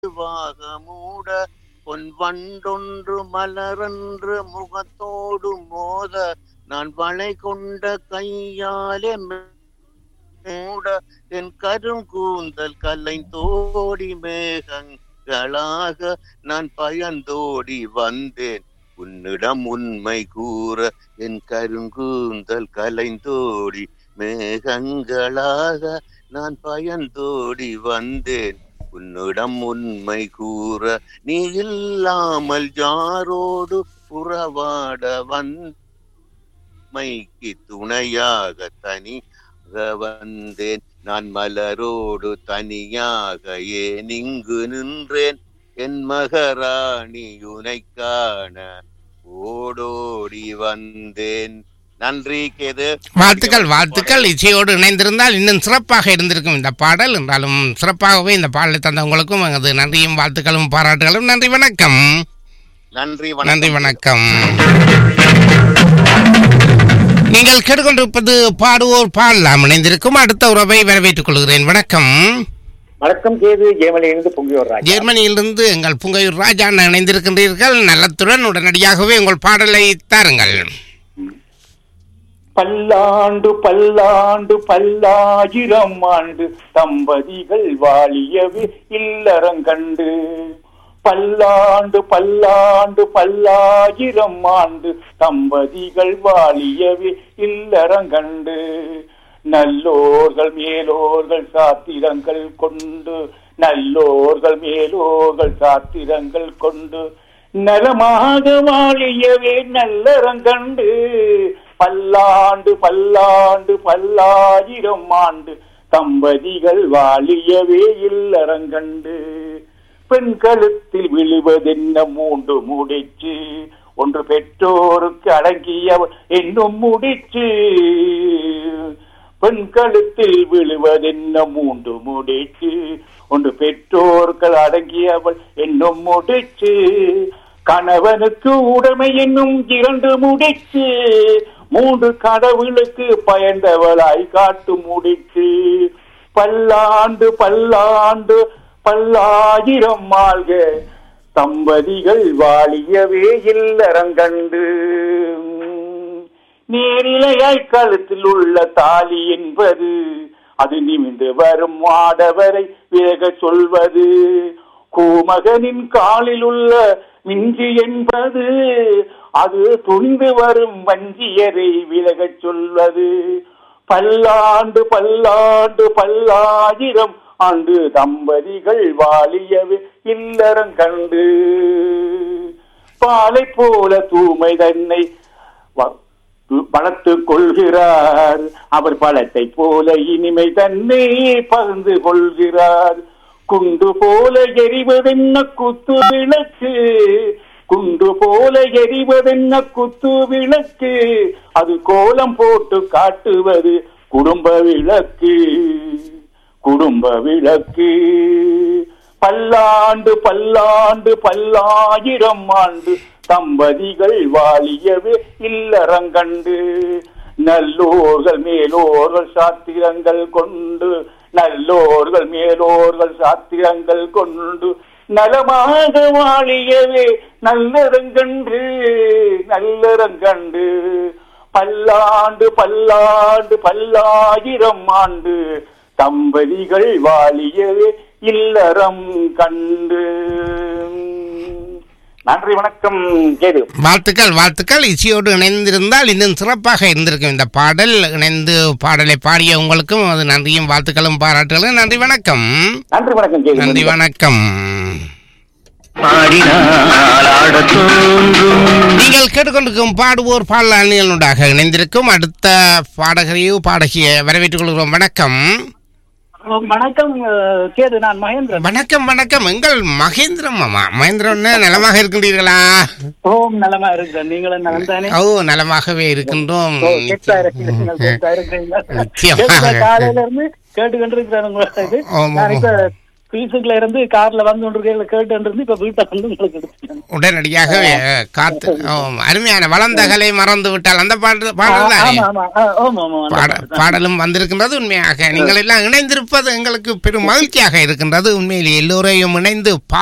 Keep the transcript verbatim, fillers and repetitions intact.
வாகமூட பொன் வண்டொன்று மலரன்று முகத்தோடு மோத நான் வளை கொண்ட கையாலே மூட என் கருங்கூந்தல் கலைந்தோடி மேகங்களாக நான் பயந்தோடி வந்தேன் உன்னிடம் உண்மை கூற என் கருங்கூந்தல் கலைந்தோடி மேகங்களாக நான் பயந்தோடி வந்தேன் உன்னிடம் உண்மை கூற நீ இல்லாமல் யாரோடு உறவாட வன்மைக்கு துணையாக தனி வந்தேன் நான் மலரோடு தனியாக ஏன் இங்கு நின்றேன் என் மகராணி உனை காண ஓடோடி வந்தேன். நன்றி கேது. வாழ்த்துக்கள் வாழ்த்துக்கள். இசையோடு இணைந்திருந்தால் இன்னும் சிறப்பாக இருந்திருக்கும் இந்த பாடல். என்றாலும் சிறப்பாகவே இந்த பாடலை தந்தவங்களுக்கும் அது நன்றியும் வாழ்த்துக்களும் பாராட்டுகளும். நன்றி வணக்கம். நன்றி நன்றி வணக்கம். நீங்கள் கேட்டுக்கொண்டிருப்பது பாடுவோர் பாடலாம். இணைந்திருக்கும் அடுத்த உறவை வரவேற்றுக் கொள்கிறேன். வணக்கம். வணக்கம் கேது. ஜெர்மனியிலிருந்து புங்கையூர் ராஜா. ஜெர்மனியிலிருந்து எங்கள் புங்கையூர் ராஜா இணைந்திருக்கின்றீர்கள். நலத்துடன் உடனடியாகவே உங்கள் பாடலை தாருங்கள். பல்லாண்டு பல்லாண்டு பல்லாயிரம் ஆண்டு தம்பதிகள் வாழியவே இல்லறங்கண்டு. பல்லாண்டு பல்லாண்டு பல்லாயிரம் ஆண்டு தம்பதிகள் வாழியவே இல்லறங்கண்டு. நல்லோர்கள் மேலோர்கள் சாத்திரங்கள் கொண்டு நல்லோர்கள் மேலோர்கள் சாத்திரங்கள் கொண்டு நலமாக வாழியவே நல்லறங்கண்டு. பல்லாண்டு பல்லாண்டு பல்லாயிரம் ஆண்டு தம்பதிகள் வாழியவே இல்லறங்கண்டு. பெண் கழுத்தில் விழுவதென்ன மூன்று முடிச்சு ஒன்று பெற்றோருக்கு அடங்கியவர் என்னும் முடிச்சு. பெண் கழுத்தில் விழுவதென்ன மூன்று முடிச்சு ஒன்று பெற்றோர்கள் அடங்கியவள் என்னும் முடிச்சு. கணவனுக்கு உடைமை என்னும் இரண்டு முடிச்சு மூன்று கடவுளுக்கு பயந்தவளாய் காட்டு முடிச்சு. பல்லாண்டு பல்லாண்டு பல்லாயிரம் ஆள்க தம்பதிகள் வாழியவே இல்லறங்கண்டு. நேரிலையாய் கழுத்தில் உள்ள தாலி என்பது அது நிமிந்து வரும் ஆடவரை விலக சொல்வது. கோமகனின் காலில் உள்ள மிஞ்சி என்பது அது துணிந்து வரும் வஞ்சியரை விலகச் சொல்வது. பல்லாண்டு பல்லாண்டு பல்லாயிரம் ஆண்டு தம்பதிகள் வாழியவே இல்லறங்கண்டு. பாலை போல தூய்மை தன்னை வளர்த்து கொள்கிறார். அவர் பழத்தை போல இனிமை தன்னை பகிர்ந்து கொள்கிறார். குண்டு போல எரிவதென்ன குத்து விளக்கு குண்டு போல எரிவதென்ன குத்து விளக்கு அது கோலம் போட்டு காட்டுவது குடும்ப விளக்கு குடும்ப விளக்கு. பல்லாண்டு பல்லாண்டு பல்லாயிரம் ஆண்டு தம்பதிகள் வாழியவே இல்லறங்கண்டு. நல்லோர்கள் மேலோர்கள் சாத்திரங்கள் கொண்டு நல்லோர்கள் மேலோர்கள் சாத்திரங்கள் கொண்டு நலமாக வாழியவே நல்லறங்கண்டு நல்லறங்கண்டு. பல்லாண்டு பல்லாண்டு பல்லாயிரம் ஆண்டு தம்பதிகள் வாழியவே இல்லறம் கண்டு. நன்றி வணக்கம் கேது. வாழ்த்துக்கள் வாழ்த்துக்கள். இசையோடு இணைந்திருந்தால் இன்னும் சிறப்பாக இருந்திருக்கும் இந்த பாடல். இணைந்து பாடலை பாடிய உங்களுக்கும் அது நன்றியும் வாழ்த்துக்களும் பாராட்டுகளும். நன்றி வணக்கம். நன்றி வணக்கம் கேது. நன்றி வணக்கம். நீங்கள் கேட்டுக்கொண்டிருக்கும் பாடுவோர் பாடலாக இணைந்திருக்கும் அடுத்த பாடகரையோ பாடகிய வரவேற்றுக் கொள்கிறோம். வணக்கம். வணக்கம் கேது. நான் மகேந்திரன். வணக்கம் வணக்கம். எங்கள் மகேந்திரம் மாமா. மகேந்திரன் நலமாக இருக்கின்றீர்களா? ஓம் நலமா இருக்கிறேன். நீங்களும் நலம் தானே? ஓ நலமாகவே இருக்கின்றோம். காலையில இருந்து கேட்டுக்கொண்டிருக்கிறேன். உங்களுக்கு பீசுக்குள்ள இருந்து கார்ல வந்து கொண்டு கேட்டு இருந்து இப்ப வீட்டை வந்து உங்களுக்கு எடுத்துட்டேன். உடனடியாக காத்து ஓ, அருமையான வளர்ந்தகலை மறந்து விட்டால் அந்த பாடல் பாடல் தானே? ஆமா, ஆமா, ஆ, ஆமா, ஆமா, அந்த பாட- பாட்டு தான். பாடலும் வந்திருக்கின்றது. உண்மையாக நீங்கள் எல்லாம் இணைந்திருப்பது எங்களுக்கு பெரும் மகிழ்ச்சியாக இருக்கின்றது. உண்மையிலே எல்லோரையும் இணைந்து